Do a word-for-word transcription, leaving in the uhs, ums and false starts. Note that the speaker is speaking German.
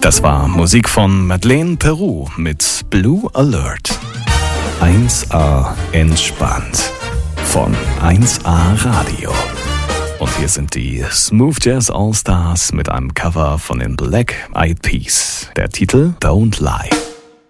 Das war Musik von Madeleine Peru mit Blue Alert. eins A entspannt von eins A Radio. Und hier sind die Smooth Jazz All Stars mit einem Cover von den Black Eyed Peas. Der Titel Don't Lie.